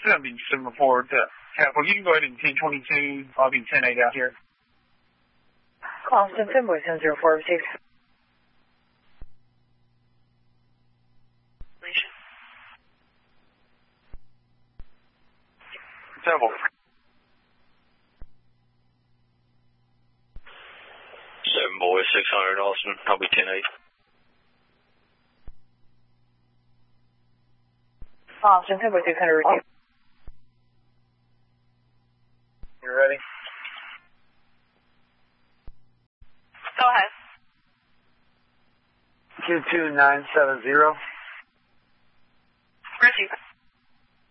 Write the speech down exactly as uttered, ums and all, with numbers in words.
Seven seven report. Uh, Capital, you can go ahead and ten twenty-two. I'll be ten eight out here. Austin, ten point seven zero four six. Temple. Seven boy, six hundred, Austin. I'll be ten eight. Austin, ten point six hundred. Oh. You ready? Go ahead. two two nine seven zero.